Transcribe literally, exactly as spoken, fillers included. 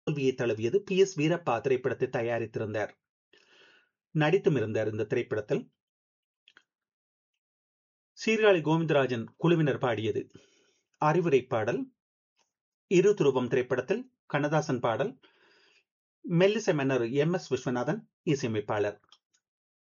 தோல்வியை தழுவியது. B S Veerappa திரைப்படத்தை தயாரித்திருந்தார், நடித்தும் இருந்தார். இந்த திரைப்படத்தில் சீர்காழி கோவிந்தராஜன் குழுவினர் பாடியது. அறிவுரை பாடல். இரு துருவம் திரைப்படத்தில் கண்ணதாசன் பாடல். மெல்லிசை மன்னர் எம் எஸ் விஸ்வநாதன் இசையமைப்பாளர்.